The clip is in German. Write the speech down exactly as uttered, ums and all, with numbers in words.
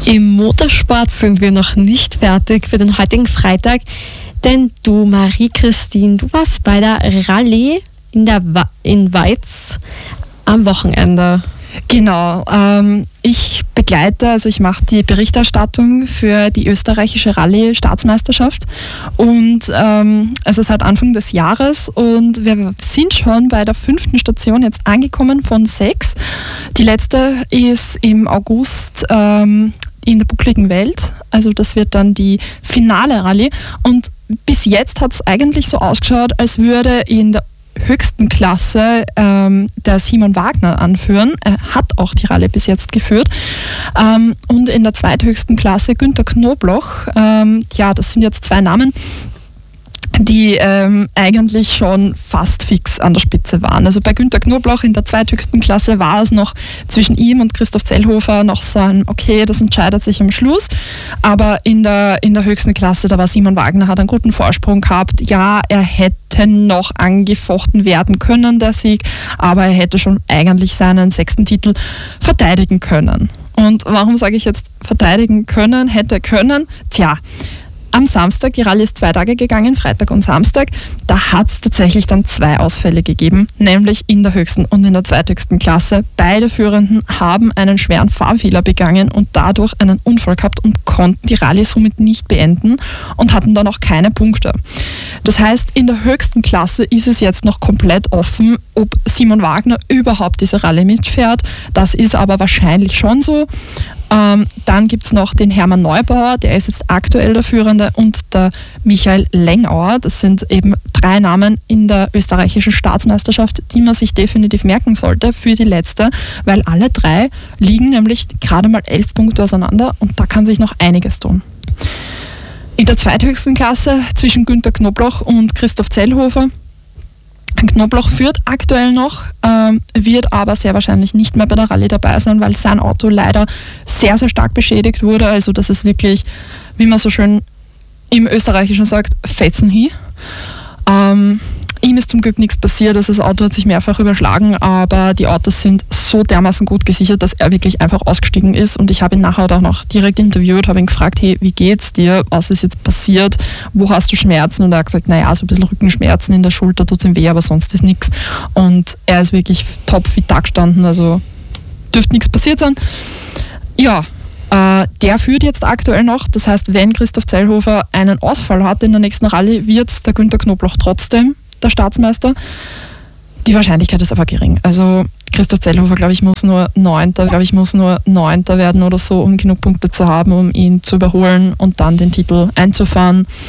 Im Motorsport sind wir noch nicht fertig für den heutigen Freitag, denn du, Marie-Christine, du warst bei der Rallye in, der Wa- in Weiz am Wochenende. Genau, ähm, ich begleite, also ich mache die Berichterstattung für die österreichische Rallye-Staatsmeisterschaft und ähm, also seit Anfang des Jahres und wir sind schon bei der fünften Station jetzt angekommen von sechs. Die letzte ist im August ähm, in der buckligen Welt, also das wird dann die finale Rallye und bis jetzt hat es eigentlich so ausgeschaut, als würde in der höchsten Klasse ähm, der Simon Wagner anführen. Er hat auch die Rallye bis jetzt geführt. Ähm, und in der zweithöchsten Klasse Günther Knobloch. Ähm, ja, das sind jetzt zwei Namen, die ähm, eigentlich schon fast fix an der Spitze waren. Also bei Günther Knobloch in der zweithöchsten Klasse war es noch zwischen ihm und Christoph Zellhofer noch so ein, okay, das entscheidet sich am Schluss. Aber in der, in der höchsten Klasse, da war Simon Wagner, hat einen guten Vorsprung gehabt. Ja, er hätte noch angefochten werden können, der Sieg, aber er hätte schon eigentlich seinen sechsten Titel verteidigen können. Und warum sage ich jetzt verteidigen können, hätte können? Tja, am Samstag, die Rallye ist zwei Tage gegangen, Freitag und Samstag, da hat es tatsächlich dann zwei Ausfälle gegeben, nämlich in der höchsten und in der zweithöchsten Klasse. Beide Führenden haben einen schweren Fahrfehler begangen und dadurch einen Unfall gehabt und konnten die Rallye somit nicht beenden und hatten dann auch keine Punkte. Das heißt, in der höchsten Klasse ist es jetzt noch komplett offen, ob Simon Wagner überhaupt diese Rallye mitfährt. Das ist aber wahrscheinlich schon so. Ähm, dann gibt es noch den Hermann Neubauer, der ist jetzt aktuell der Führende, und der Michael Lengauer. Das sind eben drei Namen in der österreichischen Staatsmeisterschaft, die man sich definitiv merken sollte für die letzte, weil alle drei liegen nämlich gerade mal elf Punkte auseinander und da kann sich noch einiges tun. In der zweithöchsten Klasse zwischen Günther Knobloch und Christoph Zellhofer. Knobloch führt aktuell noch, ähm, wird aber sehr wahrscheinlich nicht mehr bei der Rallye dabei sein, weil sein Auto leider sehr, sehr stark beschädigt wurde. Also das ist wirklich, wie man so schön im Österreichischen sagt, Fetzen hin. Ähm, ihm ist zum Glück nichts passiert, also das Auto hat sich mehrfach überschlagen, aber die Autos sind so dermaßen gut gesichert, dass er wirklich einfach ausgestiegen ist und ich habe ihn nachher auch noch direkt interviewt, habe ihn gefragt, hey, wie geht's dir, was ist jetzt passiert, wo hast du Schmerzen, und er hat gesagt, naja, so ein bisschen Rückenschmerzen in der Schulter, tut es ihm weh, aber sonst ist nichts, und er ist wirklich top fit da gestanden, also dürfte nichts passiert sein. Ja, äh, der führt jetzt aktuell noch, das heißt, wenn Christoph Zellhofer einen Ausfall hat in der nächsten Rallye, wird der Günther Knobloch trotzdem der Staatsmeister. Die Wahrscheinlichkeit ist aber gering. Also Christoph Zellhofer, glaube ich, muss nur Neunter, glaube ich, muss nur Neunter werden oder so, um genug Punkte zu haben, um ihn zu überholen und dann den Titel einzufahren.